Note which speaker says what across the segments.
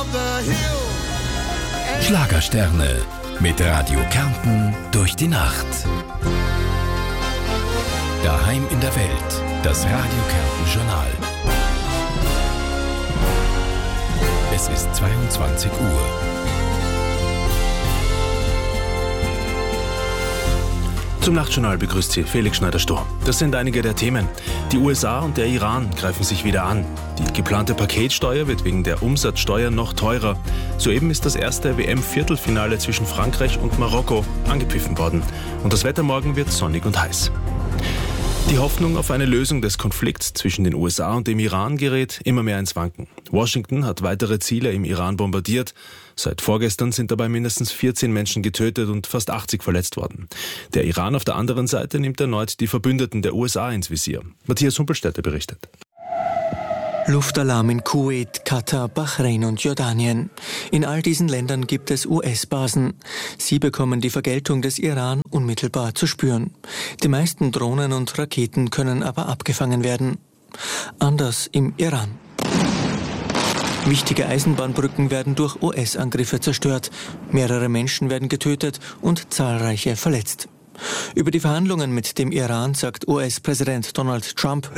Speaker 1: Schlagersterne mit Radio Kärnten durch die Nacht. Daheim in der Welt, das Radio Kärnten Journal. Es ist 22 Uhr.
Speaker 2: Zum Nachtjournal begrüßt Sie Felix Schneider-Sturm. Das sind einige der Themen. Die USA und der Iran greifen sich wieder an. Die geplante Paketsteuer wird wegen der Umsatzsteuer noch teurer. Soeben ist das erste WM-Viertelfinale zwischen Frankreich und Marokko angepfiffen worden. Und das Wetter morgen wird sonnig und heiß. Die Hoffnung auf eine Lösung des Konflikts zwischen den USA und dem Iran gerät immer mehr ins Wanken. Washington hat weitere Ziele im Iran bombardiert. Seit vorgestern sind dabei mindestens 14 Menschen getötet und fast 80 verletzt worden. Der Iran auf der anderen Seite nimmt erneut die Verbündeten der USA ins Visier. Matthias Humpelstädter berichtet.
Speaker 3: Luftalarm in Kuwait, Katar, Bahrain und Jordanien. In all diesen Ländern gibt es US-Basen. Sie bekommen die Vergeltung des Iran unmittelbar zu spüren. Die meisten Drohnen und Raketen können aber abgefangen werden. Anders im Iran. Wichtige Eisenbahnbrücken werden durch US-Angriffe zerstört. Mehrere Menschen werden getötet und zahlreiche verletzt. Über die Verhandlungen mit dem Iran sagt US-Präsident Donald Trump,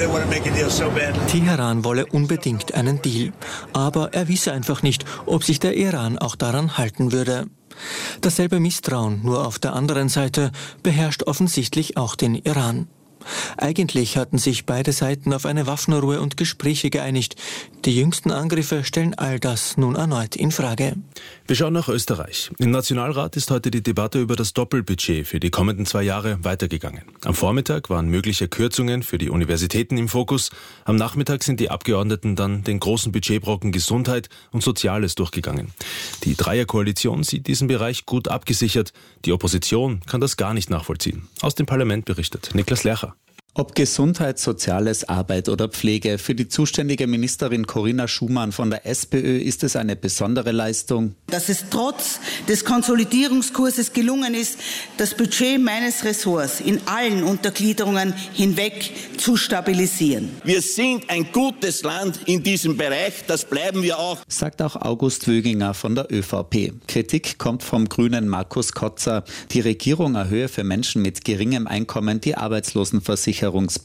Speaker 3: Teheran wolle unbedingt einen Deal. Aber er wisse einfach nicht, ob sich der Iran auch daran halten würde. Dasselbe Misstrauen, nur auf der anderen Seite, beherrscht offensichtlich auch den Iran. Eigentlich hatten sich beide Seiten auf eine Waffenruhe und Gespräche geeinigt. Die jüngsten Angriffe stellen all das nun erneut in Frage.
Speaker 2: Wir schauen nach Österreich. Im Nationalrat ist heute die Debatte über das Doppelbudget für die kommenden 2 Jahre weitergegangen. Am Vormittag waren mögliche Kürzungen für die Universitäten im Fokus. Am Nachmittag sind die Abgeordneten dann den großen Budgetbrocken Gesundheit und Soziales durchgegangen. Die Dreierkoalition sieht diesen Bereich gut abgesichert. Die Opposition kann das gar nicht nachvollziehen. Aus dem Parlament berichtet Niklas Lercher.
Speaker 4: Ob Gesundheit, Soziales, Arbeit oder Pflege, für die zuständige Ministerin Corinna Schumann von der SPÖ ist es eine besondere Leistung.
Speaker 5: Dass es trotz des Konsolidierungskurses gelungen ist, das Budget meines Ressorts in allen Untergliederungen hinweg zu stabilisieren.
Speaker 6: Wir sind ein gutes Land in diesem Bereich, das bleiben wir auch. Sagt auch August Wöginger von der ÖVP. Kritik kommt vom Grünen Markus Kotzer. Die Regierung erhöhe für Menschen mit geringem Einkommen die Arbeitslosenversicherungsbeiträge.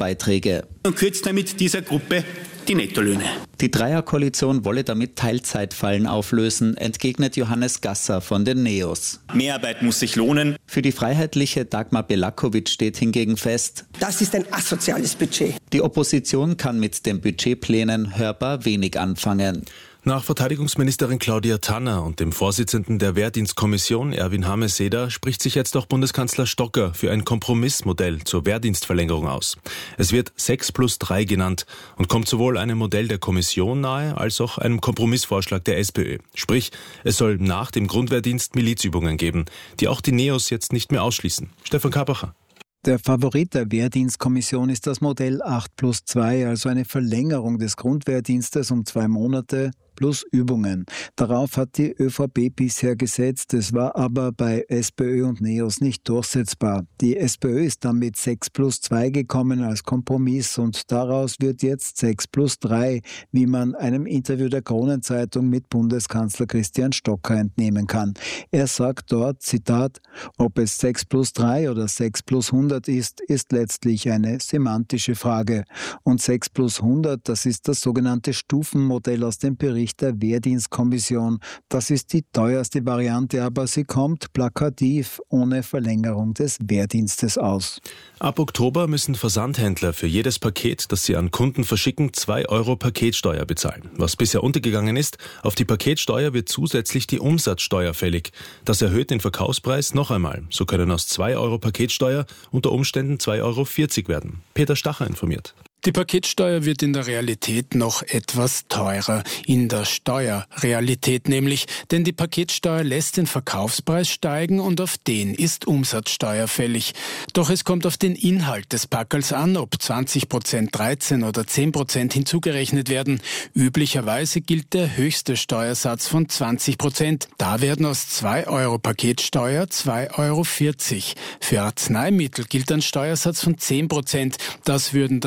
Speaker 7: Und kürzt damit dieser Gruppe die Nettolöhne.
Speaker 4: Die Dreierkoalition wolle damit Teilzeitfallen auflösen, entgegnet Johannes Gasser von den NEOS.
Speaker 7: Mehrarbeit muss sich lohnen.
Speaker 4: Für die Freiheitliche Dagmar Belakovic steht hingegen fest:
Speaker 8: Das ist ein asoziales Budget.
Speaker 4: Die Opposition kann mit den Budgetplänen hörbar wenig anfangen.
Speaker 2: Nach Verteidigungsministerin Claudia Tanner und dem Vorsitzenden der Wehrdienstkommission Erwin Hameseder spricht sich jetzt auch Bundeskanzler Stocker für ein Kompromissmodell zur Wehrdienstverlängerung aus. Es wird 6+3 genannt und kommt sowohl einem Modell der Kommission nahe als auch einem Kompromissvorschlag der SPÖ. Sprich, es soll nach dem Grundwehrdienst Milizübungen geben, die auch die NEOS jetzt nicht mehr ausschließen. Stefan Karbacher.
Speaker 9: Der Favorit der Wehrdienstkommission ist das Modell 8+2, also eine Verlängerung des Grundwehrdienstes um 2 Monate plus Übungen. Darauf hat die ÖVP bisher gesetzt, es war aber bei SPÖ und NEOS nicht durchsetzbar. Die SPÖ ist dann mit 6+2 gekommen als Kompromiss und daraus wird jetzt 6+3, wie man einem Interview der Kronenzeitung mit Bundeskanzler Christian Stocker entnehmen kann. Er sagt dort, Zitat, ob es 6+3 oder 6+100 ist letztlich eine semantische Frage. Und 6+100, das ist das sogenannte Stufenmodell aus dem Bericht der Wehrdienstkommission. Das ist die teuerste Variante, aber sie kommt plakativ ohne Verlängerung des Wehrdienstes aus.
Speaker 2: Ab Oktober müssen Versandhändler für jedes Paket, das sie an Kunden verschicken, 2 Euro Paketsteuer bezahlen. Was bisher untergegangen ist, auf die Paketsteuer wird zusätzlich die Umsatzsteuer fällig. Das erhöht den Verkaufspreis noch einmal. So können aus 2 Euro Paketsteuer unter Umständen 2,40 Euro werden. Peter Stacher informiert.
Speaker 10: Die Paketsteuer wird in der Realität noch etwas teurer. In der Steuerrealität nämlich, denn die Paketsteuer lässt den Verkaufspreis steigen und auf den ist Umsatzsteuer fällig. Doch es kommt auf den Inhalt des Packerls an, ob 20%, 13% oder 10% hinzugerechnet werden. Üblicherweise gilt der höchste Steuersatz von 20%. Da werden aus 2 Euro Paketsteuer 2,40 Euro. Für Arzneimittel gilt ein Steuersatz von 10%. Das würden dann Zusatzsteuern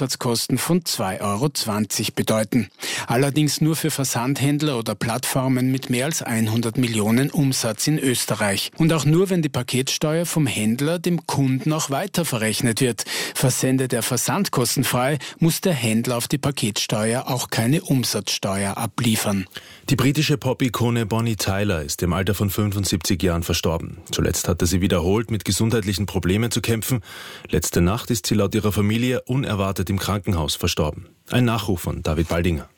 Speaker 10: Umsatzkosten von 2,20 € bedeuten. Allerdings nur für Versandhändler oder Plattformen mit mehr als 100 Millionen Umsatz in Österreich. Und auch nur, wenn die Paketsteuer vom Händler dem Kunden auch weiter verrechnet wird. Versendet er versandkostenfrei, muss der Händler auf die Paketsteuer auch keine Umsatzsteuer abliefern.
Speaker 2: Die britische Pop-Ikone Bonnie Tyler ist im Alter von 75 Jahren verstorben. Zuletzt hatte sie wiederholt mit gesundheitlichen Problemen zu kämpfen. Letzte Nacht ist sie laut ihrer Familie unerwartet im Krankenhaus verstorben. Ein Nachruf von David Baldinger.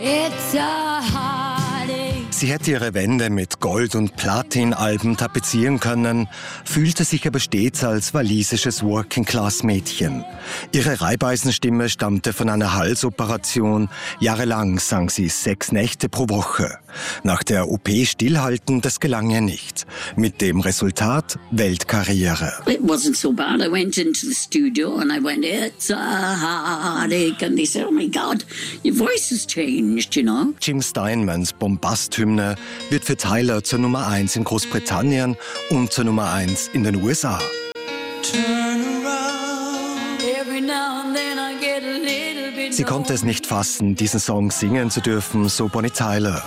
Speaker 11: Sie hätte ihre Wände mit Gold- und Platin-Alben tapezieren können, fühlte sich aber stets als walisisches Working-Class-Mädchen. Ihre Reibeisenstimme stammte von einer Halsoperation. Jahrelang sang sie 6 Nächte pro Woche. Nach der OP stillhalten, das gelang ihr nicht. Mit dem Resultat Weltkarriere.
Speaker 12: It wasn't so bad. I went into the studio and I went, it's a heartache. And they said, oh my God, your voice has changed, you know.
Speaker 11: Jim Steinmans Bombast-Hymne wird für Tyler zur Nummer 1 in Großbritannien und zur Nummer 1 in den USA. Sie konnte es nicht fassen, diesen Song singen zu dürfen, so Bonnie Tyler.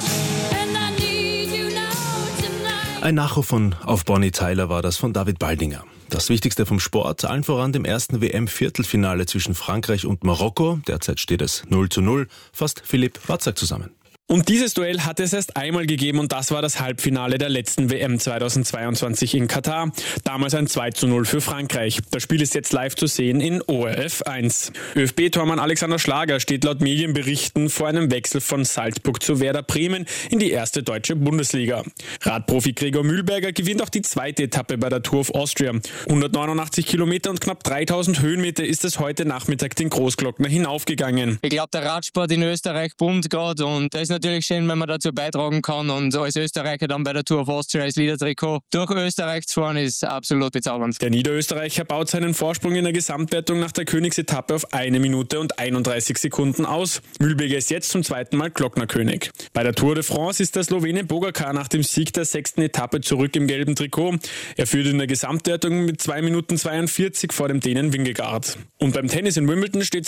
Speaker 2: Ein Nachruf von Auf Bonnie Tyler war das von David Baldinger. Das Wichtigste vom Sport, allen voran dem ersten WM-Viertelfinale zwischen Frankreich und Marokko. Derzeit steht es 0:0. Fasst Philipp Watzak zusammen.
Speaker 13: Und dieses Duell hat es erst einmal gegeben und das war das Halbfinale der letzten WM 2022 in Katar. Damals ein 2:0 für Frankreich. Das Spiel ist jetzt live zu sehen in ORF 1. ÖFB-Tormann Alexander Schlager steht laut Medienberichten vor einem Wechsel von Salzburg zu Werder Bremen in die erste deutsche Bundesliga. Radprofi Gregor Mühlberger gewinnt auch die zweite Etappe bei der Tour of Austria. 189 Kilometer und knapp 3000 Höhenmeter ist es heute Nachmittag den Großglockner hinaufgegangen.
Speaker 14: Ich glaube, der Radsport in Österreich boomt gerade und das ist natürlich schön, wenn man dazu beitragen kann und als Österreicher dann bei der Tour of Austria als Leader-Trikot durch Österreich zu fahren, ist absolut bezaubernd.
Speaker 13: Der Niederösterreicher baut seinen Vorsprung in der Gesamtwertung nach der Königsetappe auf 1 Minute und 31 Sekunden aus. Mühlberger ist jetzt zum zweiten Mal Glocknerkönig. Bei der Tour de France ist der Slowene Pogačar nach dem Sieg der 6. Etappe zurück im gelben Trikot. Er führt in der Gesamtwertung mit 2 Minuten 42 vor dem Dänen Vingegaard. Und beim Tennis in Wimbledon steht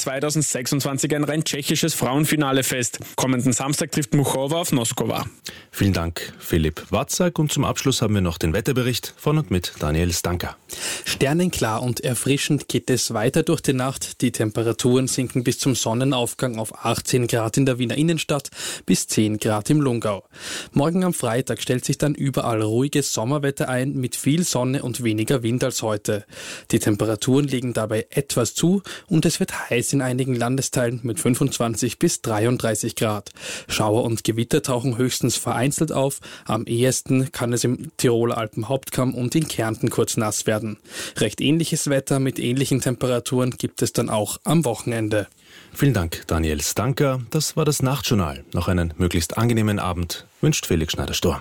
Speaker 13: 2026 ein rein tschechisches Frauenfinale fest. Kommenden Samstag trifft Muchova auf Noskova.
Speaker 2: Vielen Dank, Philipp Watzak. Und zum Abschluss haben wir noch den Wetterbericht von und mit Daniel Stanker.
Speaker 15: Sternenklar und erfrischend geht es weiter durch die Nacht. Die Temperaturen sinken bis zum Sonnenaufgang auf 18 Grad in der Wiener Innenstadt bis 10 Grad im Lungau. Morgen am Freitag stellt sich dann überall ruhiges Sommerwetter ein mit viel Sonne und weniger Wind als heute. Die Temperaturen liegen dabei etwas zu und es wird heiß in einigen Landesteilen mit 25 bis 33 Grad. Schauer und Gewitter tauchen höchstens vereinzelt auf. Am ehesten kann es im Tiroler Alpenhauptkamm und in Kärnten kurz nass werden. Recht ähnliches Wetter mit ähnlichen Temperaturen gibt es dann auch am Wochenende.
Speaker 2: Vielen Dank, Daniel Stanker. Das war das Nachtjournal. Noch einen möglichst angenehmen Abend wünscht Felix Schneider-Sturm.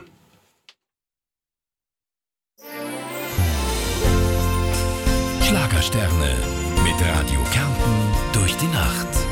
Speaker 1: Schlagersterne mit Radio Kärnten durch die Nacht.